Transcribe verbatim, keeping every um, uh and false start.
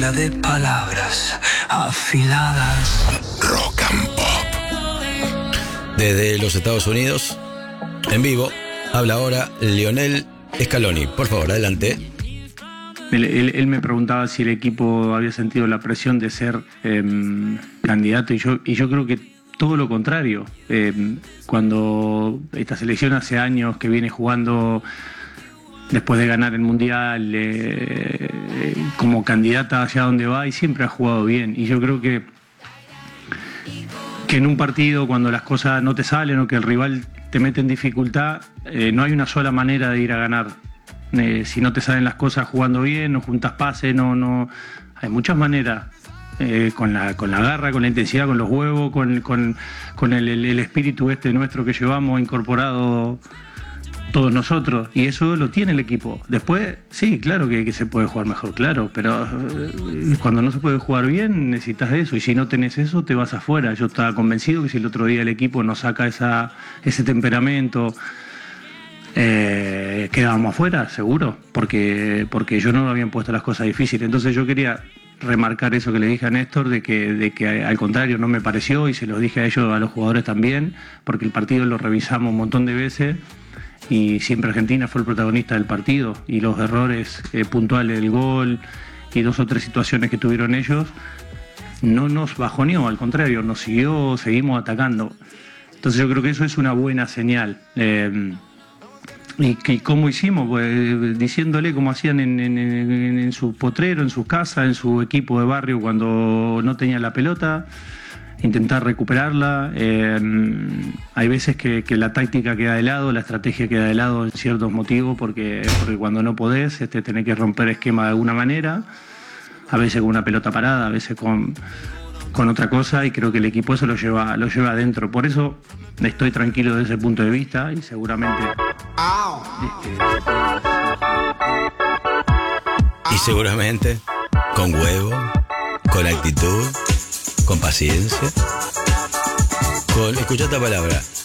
jungla de palabras afiladas. Rock and Pop. Desde los Estados Unidos, en vivo, habla ahora Lionel Scaloni. Por favor, adelante. Él, él, él me preguntaba si el equipo había sentido la presión de ser eh, candidato y yo, y yo creo que todo lo contrario. Eh, cuando esta selección hace años que viene jugando después de ganar el Mundial eh, como candidata hacia donde va y siempre ha jugado bien. Y yo creo que, que en un partido cuando las cosas no te salen o que el rival te mete en dificultad, eh, no hay una sola manera de ir a ganar. Eh, si no te salen las cosas jugando bien, no juntas pases, no, no, hay muchas maneras, eh, con la, con la garra, con la intensidad, con los huevos, con, con, con el, el, el espíritu este nuestro que llevamos incorporado todos nosotros, y eso lo tiene el equipo. Después, sí, claro que, que se puede jugar mejor, claro, pero eh, cuando no se puede jugar bien necesitas eso, y si no tenés eso te vas afuera. Yo estaba convencido que si el otro día el equipo no saca esa, ese temperamento, Eh, quedábamos afuera, seguro, porque, porque yo no me habían puesto las cosas difíciles. Entonces yo quería remarcar eso que le dije a Néstor, de que, de que al contrario no me pareció, y se lo dije a ellos, a los jugadores también, porque el partido lo revisamos un montón de veces y siempre Argentina fue el protagonista del partido, y los errores eh, puntuales del gol y dos o tres situaciones que tuvieron ellos no nos bajoneó, al contrario, nos siguió, seguimos atacando. Entonces yo creo que eso es una buena señal. Eh, ¿Y, y cómo hicimos? Pues diciéndole como hacían en, en, en, en su potrero, en su casa, en su equipo de barrio cuando no tenía la pelota, intentar recuperarla. Eh, hay veces que, que la táctica queda de lado, la estrategia queda de lado en ciertos motivos, porque, porque cuando no podés este, tenés que romper esquema de alguna manera, a veces con una pelota parada, a veces con... con otra cosa, y creo que el equipo eso lo lleva, lo lleva adentro. Por eso estoy tranquilo desde ese punto de vista, y seguramente este, Y seguramente con huevo, con actitud, con paciencia, con, escuchá esta palabra,